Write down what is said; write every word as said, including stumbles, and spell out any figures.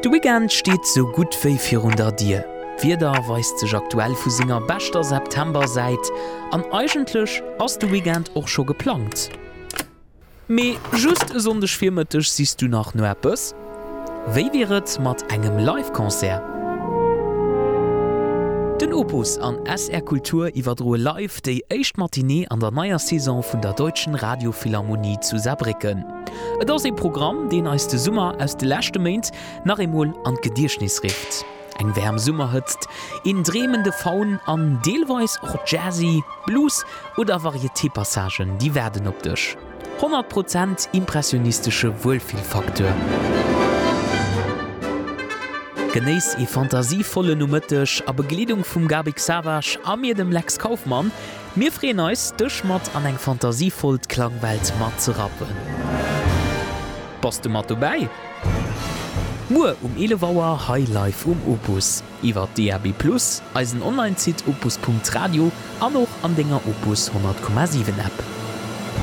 Du Weekend steht so gut wie vierhundert Dir. Wieder weist sich aktuell vu Singer bester September seit, an eigentlich ass du Weekend auch schon geplant. Me just sonndech firmetisch siehst du nach no etwas? Wéi wäret mat engem Live-Konzert? Den Opus an S R Kultur iwwerdroe live déi éicht Matinée an der naier Saison vun der Deutschen Radiophilharmonie zu Saarbrücken. Et ass e Programm, den als de Summer aus de lächte Meint nach emol an Gedierschnis rift. Eng wärm Summer hëtzt, in dremende Faun an Deelweis och Jazzy, Blues oder Varieté-Passagen, die werden op dech. hundert Prozent impressionistische Wohlfühlfaktor. Genéis e fantasievolle Numëttech a Begliedung vum Gabi Savage a mir dem Lex Kaufmann, mir freen eus dech mat an eng fantasievoll Klangwelt mat ze rappen. Passt du mat vorbei? Mu um elewauer Highlife um Opus, iwwer D R B plus, als en Online-Zit opus punkt radio an noch an dinger Opus hundert Komma sieben App.